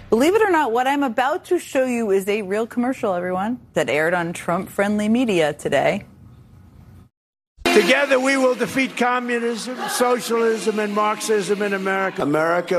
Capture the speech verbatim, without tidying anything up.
Believe it or not, what I'm about to show you is a real commercial, everyone, that aired on Trump-friendly media today. Together we will defeat communism, socialism, and Marxism in America. America